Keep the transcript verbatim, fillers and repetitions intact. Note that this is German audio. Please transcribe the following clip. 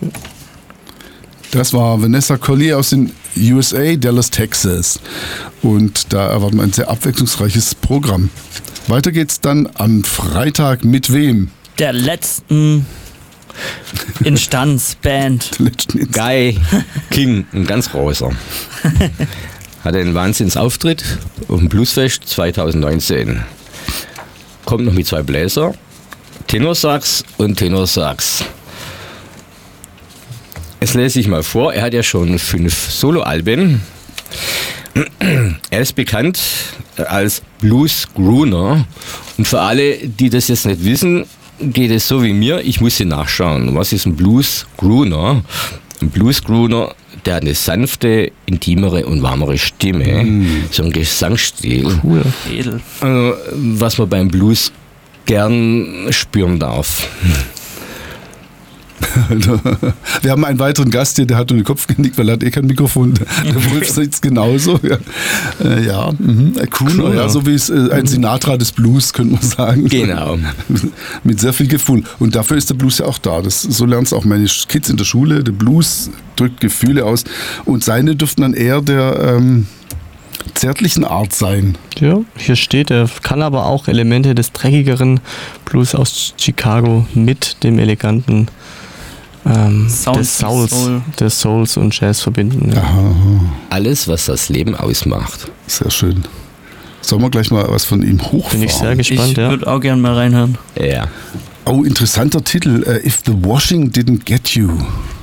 Das war Vanessa Collier aus den U S A, Dallas, Texas. Und da erwarten wir ein sehr abwechslungsreiches Programm. Weiter geht's dann am Freitag mit wem? Der letzten Instanz-Band. Guy King, ein ganz großer. Hatte einen Wahnsinnsauftritt auf dem Bluesfest zwanzig neunzehn. Kommt noch mit zwei Bläser, Tenorsax und Tenorsax. Jetzt lese ich mal vor, er hat ja schon fünf Soloalben. Er ist bekannt als Blues Crooner. Und für alle, die das jetzt nicht wissen, geht es so wie mir, ich muss sie nachschauen. Was ist ein Blues Crooner? Ein Blues Crooner, der hat eine sanfte, intimere und warmere Stimme. Mm. So ein Gesangsstil. Cool. Edel. Also, was man beim Blues gern spüren darf. Wir haben einen weiteren Gast hier, der hat nur den Kopf genickt, weil er hat eh kein Mikrofon. Der Wolf sitzt genauso. Ja, äh, ja. Mhm. Crooner, cool. Ja, so wie es äh, ein Sinatra des Blues, könnte man sagen. Genau. Mit sehr viel Gefühl. Und dafür ist der Blues ja auch da. Das, so lernen es auch meine Kids in der Schule. Der Blues drückt Gefühle aus. Und seine dürften dann eher der ähm, zärtlichen Art sein. Ja, hier steht, er kann aber auch Elemente des dreckigeren Blues aus Chicago mit dem eleganten Ähm, des Souls, Soul. des Souls und Jazz verbinden. Ja. Alles, was das Leben ausmacht. Sehr schön. Sollen wir gleich mal was von ihm hochfahren? Bin ich sehr gespannt, ich ja. Ich würde auch gerne mal reinhören. Ja. Oh, interessanter Titel. Uh, If the Washing Didn't Get You.